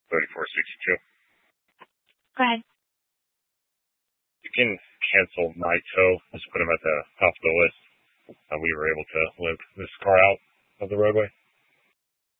3462. Go ahead. You can cancel my tow. Just put him at the top of the list. We were able to limp this car out of the roadway.